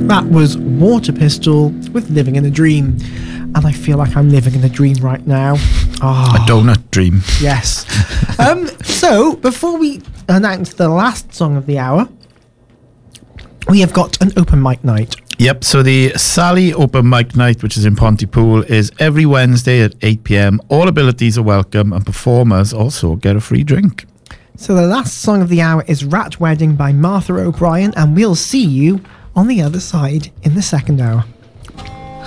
That was Water Pistol with Living in a Dream. And I feel like I'm living in a dream right now. A donut dream. Yes. So, before we announce the last song of the hour, we have got an open mic night. Yep, so the Sally Open Mic Night, which is in Pontypool, is every Wednesday at 8 p.m. All abilities are welcome, and performers also get a free drink. So the last song of the hour is Rat Wedding by Martha O'Brien, and we'll see you on the other side in the second hour.